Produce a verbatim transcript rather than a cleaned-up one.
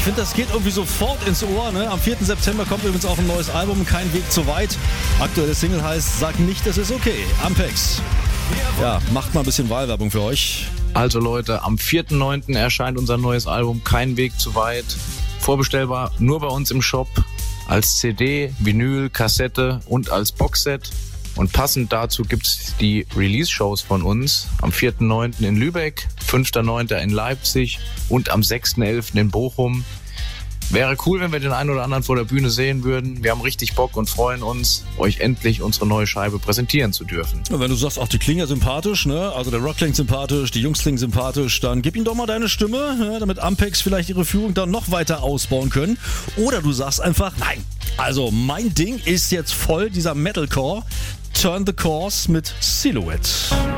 finde, das geht irgendwie sofort ins Ohr. Ne? Am vierten September kommt übrigens auch ein neues Album, Kein Weg zu weit. Aktuelle Single heißt Sag nicht, es ist okay. Ampex. Ja, macht mal ein bisschen Wahlwerbung für euch. Also Leute, am vierten neunten erscheint unser neues Album Kein Weg zu weit. Vorbestellbar nur bei uns im Shop. Als C D, Vinyl, Kassette und als Boxset. Und passend dazu gibt's die Release-Shows von uns am vierten neunten in Lübeck, fünften neunten in Leipzig und am sechsten elften in Bochum. Wäre cool, wenn wir den einen oder anderen vor der Bühne sehen würden. Wir haben richtig Bock und freuen uns, euch endlich unsere neue Scheibe präsentieren zu dürfen. Und wenn du sagst, auch die klingen ja sympathisch, ne? Also der Rock klingt sympathisch, die Jungs klingen sympathisch, dann gib ihnen doch mal deine Stimme, ne? Damit Ampex vielleicht ihre Führung dann noch weiter ausbauen können. Oder du sagst einfach, nein, also mein Ding ist jetzt voll dieser Metalcore. Turn the Course mit Silhouette.